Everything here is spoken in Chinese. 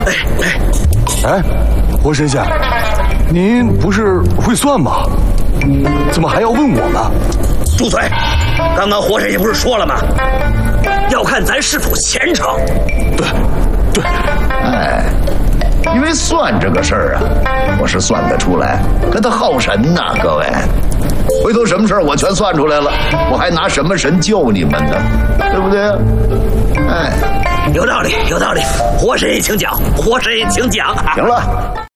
哎，活神仙，您不是会算吗？怎么还要问我呢？ 住嘴！刚刚活神仙不是说了吗？要看咱是否虔诚。 对。 哎，因为算这个事儿啊，我是算得出来，可他耗神呐，各位。回头什么事儿我全算出来了，我还拿什么神救你们呢？对不对？哎， 有道理，活神爷请讲，活神爷请讲。 行了。